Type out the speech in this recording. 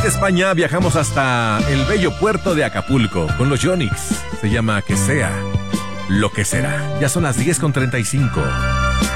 de España viajamos hasta el bello puerto de Acapulco con los Yonix. Se llama Que Sea Lo Que Será. Ya son las 10:35.